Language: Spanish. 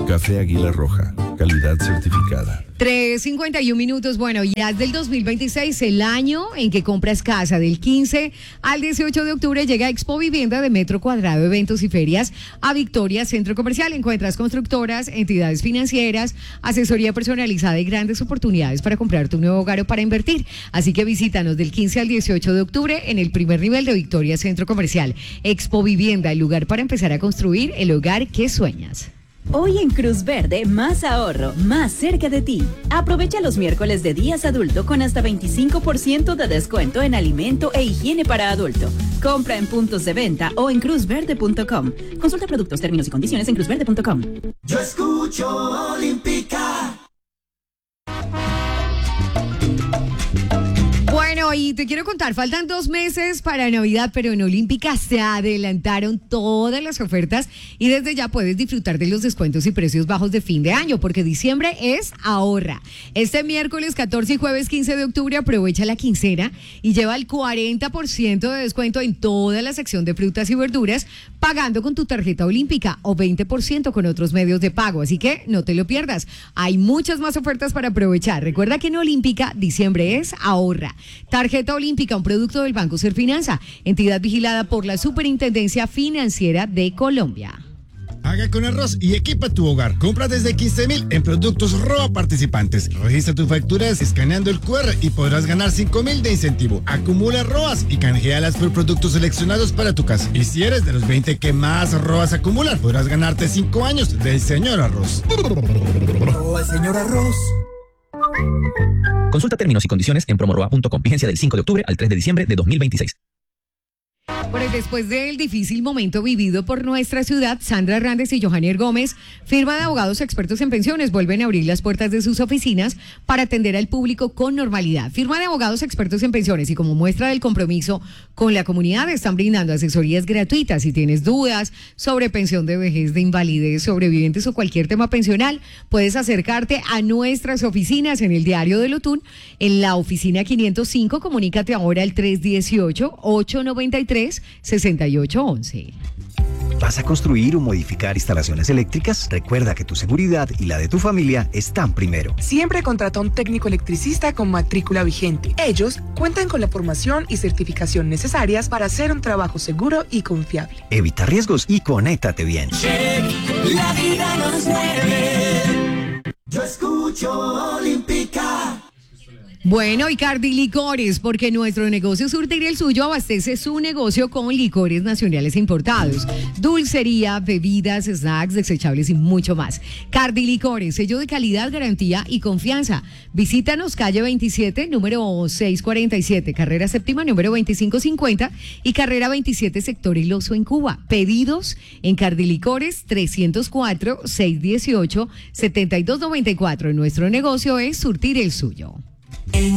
Café Águila Roja, calidad certificada. 3:51 minutos. Bueno, ya es del 2026, el año en que compras casa. Del 15 al 18 de octubre llega Expo Vivienda de Metro Cuadrado, eventos y ferias a Victoria Centro Comercial. Encuentras constructoras, entidades financieras, asesoría personalizada y grandes oportunidades para comprar tu nuevo hogar o para invertir. Así que visítanos del 15 al 18 de octubre en el primer nivel de Victoria Centro Comercial. Expo Vivienda, el lugar para empezar a construir el hogar que sueñas. Hoy en Cruz Verde, más ahorro, más cerca de ti. Aprovecha los miércoles de días adulto con hasta 25% de descuento en alimento e higiene para adulto. Compra en puntos de venta o en cruzverde.com. Consulta productos, términos y condiciones en cruzverde.com. Yo escucho Olímpica. Bueno, y te quiero contar, faltan 2 meses para Navidad, pero en Olímpica se adelantaron todas las ofertas y desde ya puedes disfrutar de los descuentos y precios bajos de fin de año, porque diciembre es ahorra. Este miércoles 14 y jueves 15 de octubre aprovecha la quincena y lleva el 40% de descuento en toda la sección de frutas y verduras, pagando con tu tarjeta Olímpica o 20% con otros medios de pago. Así que no te lo pierdas. Hay muchas más ofertas para aprovechar. Recuerda que en Olímpica diciembre es ahorra. Tarjeta Olímpica, un producto del Banco Serfinanza, entidad vigilada por la Superintendencia Financiera de Colombia. Haga con arroz y equipa tu hogar. Compra desde 15,000 en productos ROA participantes. Registra tus facturas escaneando el QR y podrás ganar 5,000 de incentivo. Acumula ROAs y canjealas por productos seleccionados para tu casa. Y si eres de los 20 que más ROAs acumulan, podrás ganarte 5 años del Señor Arroz. Oh, el Señor Arroz. Consulta términos y condiciones en promoroa.com. Vigencia del 5 de octubre al 3 de diciembre de 2026. Bueno, después del difícil momento vivido por nuestra ciudad, Sandra Hernández y Johanier Gómez, firma de abogados expertos en pensiones, vuelven a abrir las puertas de sus oficinas para atender al público con normalidad. Firma de abogados expertos en pensiones y como muestra del compromiso con la comunidad están brindando asesorías gratuitas. Si tienes dudas sobre pensión de vejez, de invalidez, sobrevivientes o cualquier tema pensional, puedes acercarte a nuestras oficinas en el Diario del Otún, en la oficina 505. Comunícate ahora al 318-893-6811. ¿Vas a construir o modificar instalaciones eléctricas? Recuerda que tu seguridad y la de tu familia están primero. Siempre contrata a un técnico electricista con matrícula vigente. Ellos cuentan con la formación y certificación necesarias para hacer un trabajo seguro y confiable. Evita riesgos y conéctate bien. La vida nos mueve. Yo escucho Olímpica. Bueno, y Cardi Licores, porque nuestro negocio Surtir el Suyo abastece su negocio con licores nacionales importados, dulcería, bebidas, snacks, desechables y mucho más. Cardi Licores, sello de calidad, garantía y confianza. Visítanos calle 27, número 647, carrera séptima, número 2550 y carrera 27, sector El Oso en Cuba. Pedidos en Cardi Licores 304-618-7294. Nuestro negocio es Surtir el Suyo.